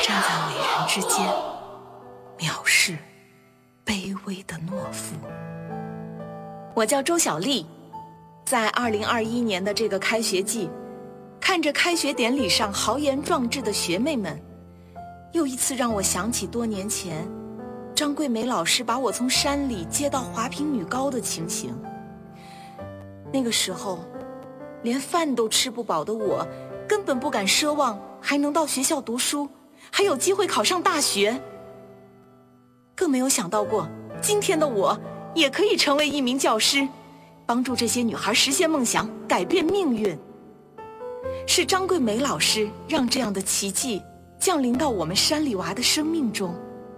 站在伟人之间，藐视卑微的懦夫。我叫周小丽，在2021年的这个开学季，看着开学典礼上豪言壮志的学妹们，又一次让我想起多年前张桂梅老师把我从山里接到华坪女高的情形。那个时候连饭都吃不饱的我，根本不敢奢望还能到学校读书，还有机会考上大学，更没有想到过今天的我也可以成为一名教师，帮助这些女孩实现梦想，改变命运。是张桂梅老师让这样的奇迹降临到我们山里娃的生命中。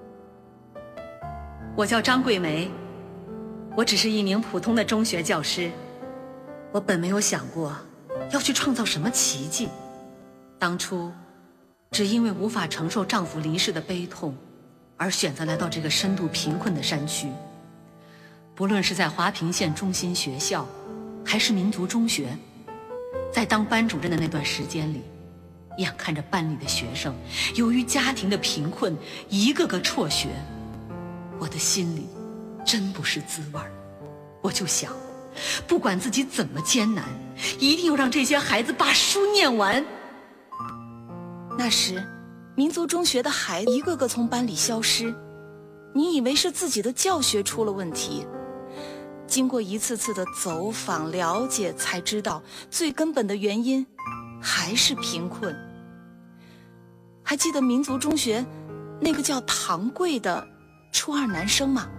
我叫张桂梅，我只是一名普通的中学教师。我本没有想过要去创造什么奇迹，当初只因为无法承受丈夫离世的悲痛，而选择来到这个深度贫困的山区。不论是在华坪县中心学校，还是民族中学，在当班主任的那段时间里，眼看着班里的学生由于家庭的贫困一个个辍学，我的心里真不是滋味儿。我就想，不管自己怎么艰难，一定要让这些孩子把书念完。 那时民族中学的孩子一个个从班里消失，你以为是自己的教学出了问题，经过一次次的走访了解，才知道最根本的原因还是贫困。还记得民族中学那个叫唐贵的初二男生吗？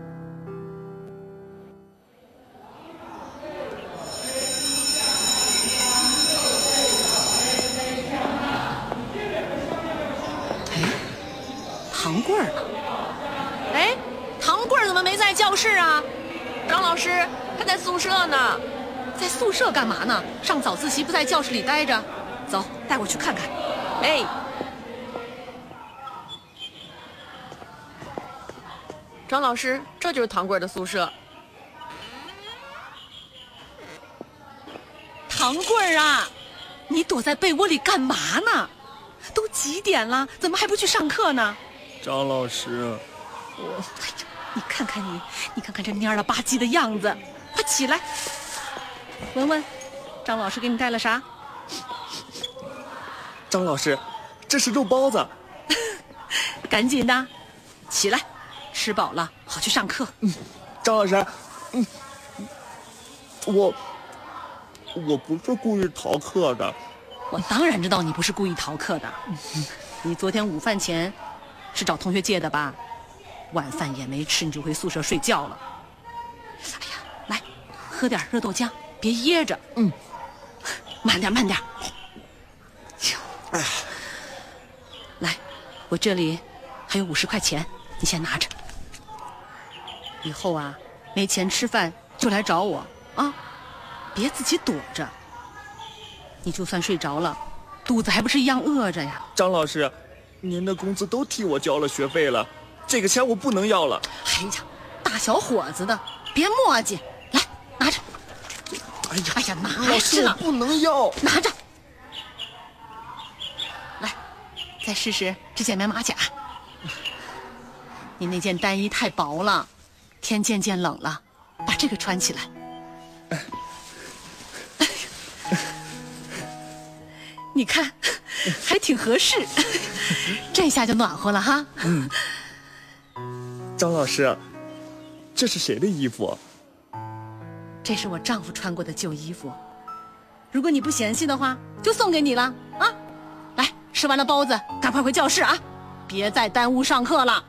唐贵儿呢？ 哎，唐贵儿怎么没在教室啊？张老师他在宿舍呢。 在宿舍干嘛呢？上早自习不在教室里待着？走，带我去看看。 哎，张老师，这就是唐贵儿的宿舍。 唐贵儿啊，你躲在被窝里干嘛呢？都几点了，怎么还不去上课呢？ 张老师， 哎呀，你看看你，你看看这蔫了吧唧的样子，快起来，闻闻，张老师给你带了啥？ 张老师，这是肉包子。 赶紧的，起来，吃饱了好去上课。 张老师，我不是故意逃课的。 我当然知道你不是故意逃课的，你昨天午饭钱是找同学借的吧？晚饭也没吃，你就回宿舍睡觉了。哎呀，来，喝点热豆浆，别噎着。慢点，慢点。 哎呀， 来，我这里还有50块钱，你先拿着。以后啊，没钱吃饭就来找我啊，别自己躲着。你就算睡着了，肚子还不是一样饿着呀？ 张老师，您的工资都替我交了学费了，这个钱我不能要了。 哎呀，大小伙子的，别磨叽，来拿着。哎呀，拿着！ 老师，我不能要。 拿着。来，再试试这件棉马甲。你那件单衣太薄了，天渐渐冷了，把这个穿起来。你看，还挺合适，这下就暖和了哈。 张老师，这是谁的衣服？ 这是我丈夫穿过的旧衣服，如果你不嫌弃的话，就送给你了啊！来，吃完了包子，赶快回教室啊，别再耽误上课了。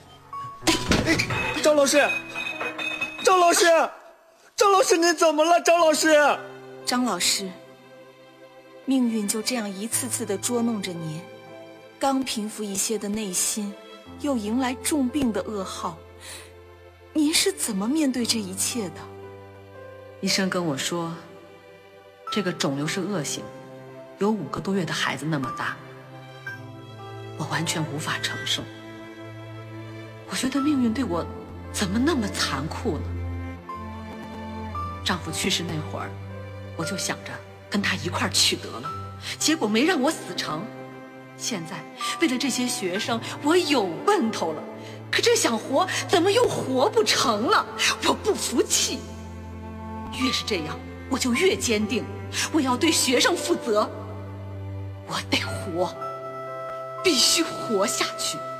张老师，张老师，张老师，你怎么了？张老师， 张老师，命运就这样一次次地捉弄着您，刚平复一些的内心，又迎来重病的噩耗。您是怎么面对这一切的？ 医生跟我说，这个肿瘤是恶性，有5个多月的孩子那么大，我完全无法承受。我觉得命运对我怎么那么残酷呢？丈夫去世那会儿，我就想着跟他一块儿去得了，结果没让我死成， 现在为了这些学生，我有奔头了，可这想活怎么又活不成了？我不服气。越是这样，我就越坚定，我要对学生负责。我得活，必须活下去。